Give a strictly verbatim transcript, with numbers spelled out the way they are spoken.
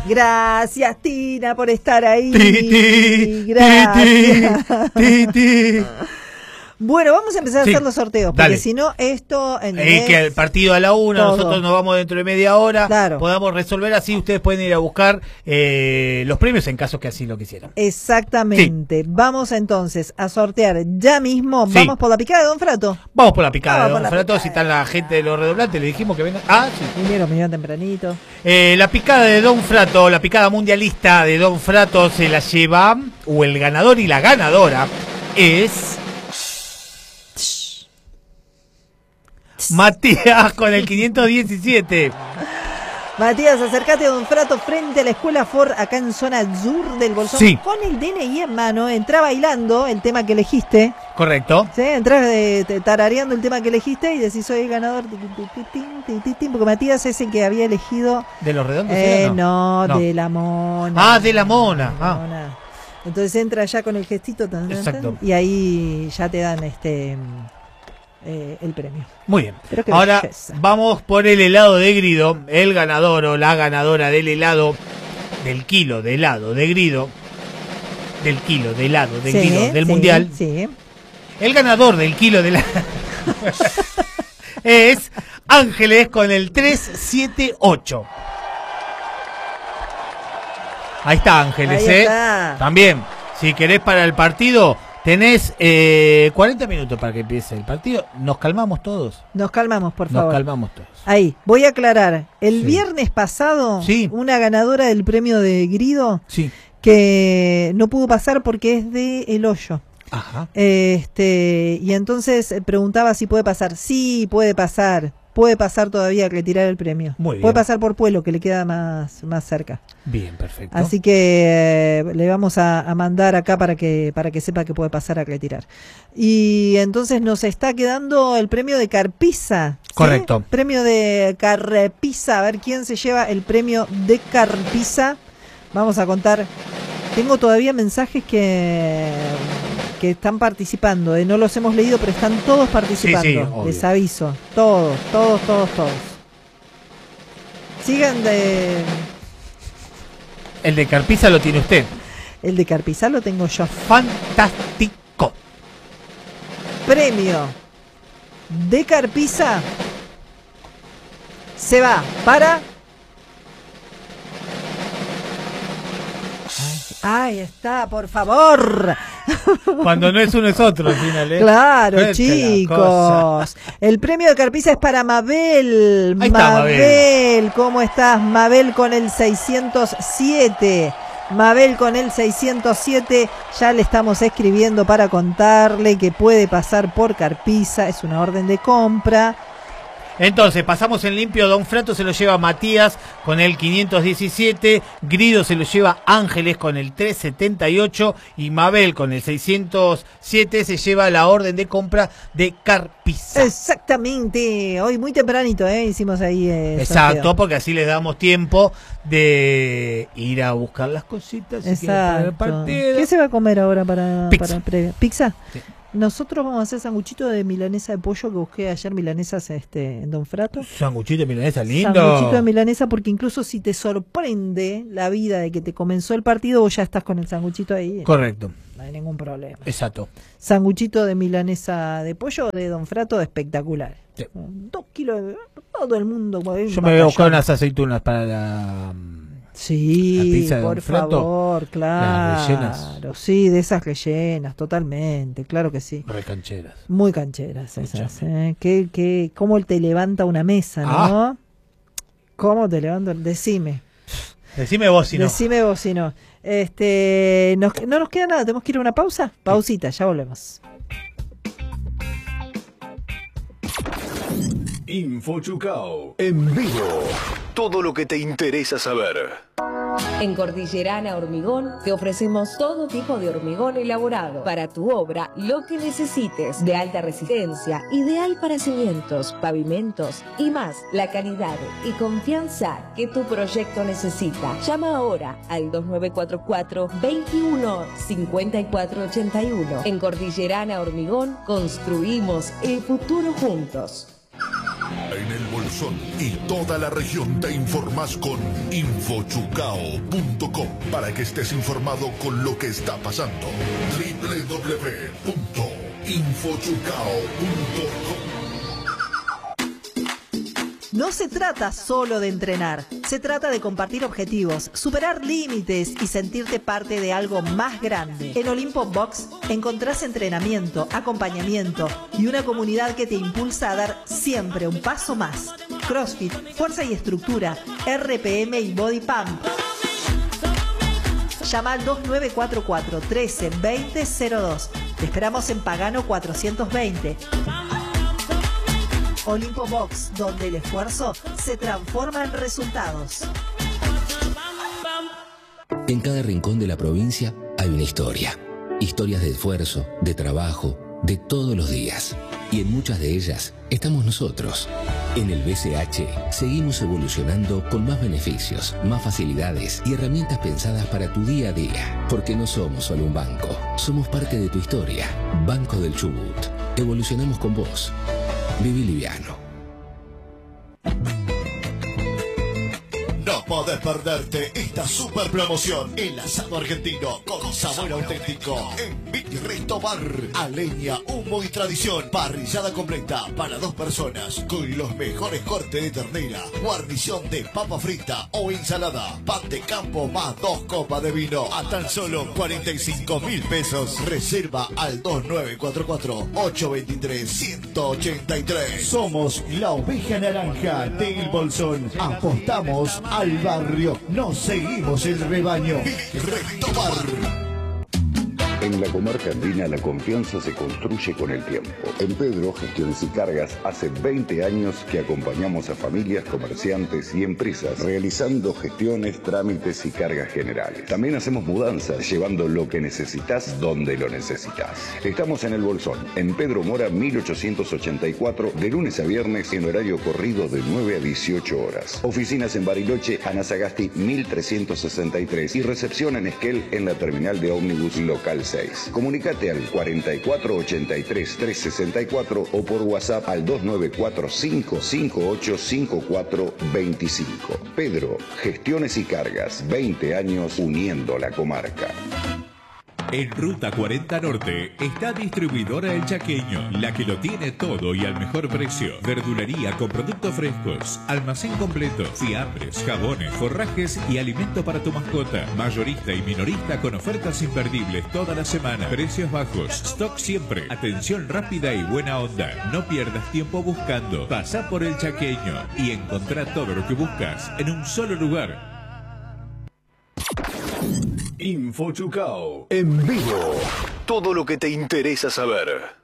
Gracias, Tina, por estar ahí. Ti, ti, Gracias. Ti, ti, ti. Bueno, vamos a empezar Sí, a hacer los sorteos, porque dale. si no, esto... Es que el partido a la una, Todo. nosotros nos vamos dentro de media hora, Claro. podamos resolver, así ustedes pueden ir a buscar eh, los premios en caso que así lo quisieran. Exactamente. Sí. Vamos entonces a sortear ya mismo. Sí. Vamos por la picada de Don Frato. Vamos por la picada Vamos de por Don la Frato, picada. si está la gente de los redoblantes, le dijimos que vengan. Ah, sí. Vinieron, vinieron tempranito. Eh, la picada de Don Frato, la picada mundialista de Don Frato se la lleva, o el ganador y la ganadora es... Matías con el quinientos diecisiete. Matías, acércate a Don Frato frente a la Escuela Ford, acá en zona sur del Bolsón. Sí. Con el D N I en mano, entrá bailando el tema que elegiste. Correcto. ¿Sí? Entrás eh, tarareando el tema que elegiste y decís soy el ganador. Porque Matías es el que había elegido. ¿De los redondos? Eh, era, no, no, de la mona. Ah, de la mona. De la Ah. mona. Entonces entra ya con el gestito tan, tan, tan, Exacto. y ahí ya te dan este eh, el premio. Muy bien. Pero qué Ahora belleza. vamos por el helado de Grido. El ganador o la ganadora del helado, del kilo de helado de Grido, del kilo de helado de Sí, Grido del sí, mundial. Sí. El ganador del kilo de helado es Ángeles con el tres siete ocho. Ahí está Ángeles, Ahí ¿eh? está. También, si querés para el partido, tenés eh, cuarenta minutos para que empiece el partido. Nos calmamos todos. Nos calmamos, por Nos favor. calmamos todos. Ahí, voy a aclarar. El Sí. viernes pasado, Sí. una ganadora del premio de Grido Sí. que no pudo pasar porque es de El Hoyo. Ajá. Este, y entonces eh, preguntaba si puede pasar. Sí, puede pasar. Puede pasar todavía que retirar el premio. Muy bien. Puede pasar por Pueblo, que le queda más, más cerca. Bien, perfecto. Así que eh, le vamos a, a mandar acá para que para que sepa que puede pasar a retirar. Y entonces nos está quedando el premio de Carpiza. ¿Sí? Correcto. Premio de Carpiza. A ver quién se lleva el premio de Carpiza. Vamos a contar. Tengo todavía mensajes que que están participando. Eh. No los hemos leído, pero están todos participando. Sí, sí, obvio. Les aviso. Todos, todos, todos, todos. Sigan de... El de Carpiza lo tiene usted. El de Carpiza lo tengo yo. Fantástico. Premio de Carpiza se va para... Ahí está, por favor. Cuando no es uno es otro al final, ¿eh? Claro, Vete la chicos. cosa. El premio de Carpiza es para Mabel. Ahí está, Mabel, ¿cómo estás? Mabel con el seiscientos siete. Mabel con el seiscientos siete. Ya le estamos escribiendo para contarle que puede pasar por Carpiza. Es una orden de compra. Entonces, pasamos en limpio. Don Frato se lo lleva Matías con el quinientos diecisiete. Grido se lo lleva Ángeles con el trescientos setenta y ocho. Y Mabel con el seiscientos siete se lleva la orden de compra de Carpiza. Exactamente. Hoy muy tempranito, ¿eh? Hicimos ahí. Eh, Exacto, sorteo. porque así les damos tiempo de ir a buscar las cositas. Si quieren para el Exacto. partido. ¿Qué se va a comer ahora para, Pizza. para el previo? ¿Pizza? Sí. Nosotros vamos a hacer sanguchito de milanesa de pollo que busqué ayer milanesas este, en Don Frato. Sanguchito de milanesa lindo. Sanguchito de milanesa porque incluso si te sorprende la vida de que te comenzó el partido, vos ya estás con el sanguchito ahí. Correcto. No hay ningún problema. Exacto. Sanguchito de milanesa de pollo de Don Frato espectacular. Sí. Dos kilos de... Todo el mundo. Yo me voy a buscar unas aceitunas para la... Sí, la pizza de Don por Frato, favor, claro. las rellenas. Sí, de esas rellenas, totalmente, claro que sí. Recancheras. Muy cancheras esas, ¿eh? ¿Qué, qué, ¿Cómo te levanta una mesa, no? Ah. ¿Cómo te levanta? Decime. Decime vos si no. Decime vos si no. Este, nos, no nos queda nada, tenemos que ir a una pausa. Pausita, ya volvemos. Info Chucao en vivo. Todo lo que te interesa saber. En Cordillerana Hormigón te ofrecemos todo tipo de hormigón elaborado para tu obra, lo que necesites, de alta resistencia, ideal para cimientos, pavimentos y más, la calidad y confianza que tu proyecto necesita. Llama ahora al dos nueve cuatro cuatro, veintiuno, cincuenta y cuatro ochenta y uno. En Cordillerana Hormigón construimos el futuro juntos. En el bolsillo Bolsón y toda la región te informás con infochucao punto com para que estés informado con lo que está pasando. doble u doble u doble u punto infochucao punto com. No se trata solo de entrenar, se trata de compartir objetivos, superar límites y sentirte parte de algo más grande. En Olimpo Box encontrás entrenamiento, acompañamiento y una comunidad que te impulsa a dar siempre un paso más. CrossFit, fuerza y estructura, R P M y Body Pump. Llama al dos nueve cuatro cuatro, uno tres dos cero cero dos. Te esperamos en Pagano cuatrocientos veinte. Olimpo Box, donde el esfuerzo se transforma en resultados. En cada rincón de la provincia hay una historia. Historias de esfuerzo, de trabajo, de todos los días. Y en muchas de ellas estamos nosotros. En el B C H seguimos evolucionando con más beneficios, más facilidades y herramientas pensadas para tu día a día. Porque no somos solo un banco, somos parte de tu historia. Banco del Chubut. Evolucionamos con vos. Viví liviano. No podés perderte esta super promoción. El asado argentino con sabor auténtico en Virresto Bar. A leña, humo y tradición. Parrillada completa para dos personas con los mejores cortes de ternera, guarnición de papa frita o ensalada, pan de campo más dos copas de vino a tan solo cuarenta y cinco mil pesos. Reserva al dos nueve cuatro cuatro, ocho dos tres, uno ocho tres. Somos la oveja naranja del Bolsón. Apostamos al barrio, nos seguimos el rebaño. Virresto Bar. En la comarca andina la confianza se construye con el tiempo. En Pedro Gestiones y Cargas hace veinte años que acompañamos a familias, comerciantes y empresas realizando gestiones, trámites y cargas generales. También hacemos mudanzas, llevando lo que necesitas donde lo necesitas. Estamos en el Bolsón, en Pedro Mora mil ochocientos ochenta y cuatro, de lunes a viernes en horario corrido de nueve a dieciocho horas. Oficinas en Bariloche, Ana Sagasti mil trescientos sesenta y tres y recepción en Esquel en la terminal de ómnibus local seis. Comunicate al cuarenta y cuatro ochenta y tres, trescientos sesenta y cuatro o por WhatsApp al dos nueve cuatro cinco, cinco ocho cinco cuatro dos cinco. Pedro, Gestiones y Cargas, veinte años uniendo la comarca. En Ruta cuarenta Norte está distribuidora El Chaqueño, la que lo tiene todo y al mejor precio. Verdulería con productos frescos, almacén completo, fiambres, jabones, forrajes y alimento para tu mascota. Mayorista y minorista con ofertas imperdibles toda la semana. Precios bajos, stock siempre, atención rápida y buena onda. No pierdas tiempo buscando. Pasá por El Chaqueño y encontrá todo lo que buscas en un solo lugar. Infochucao en vivo. Todo lo que te interesa saber.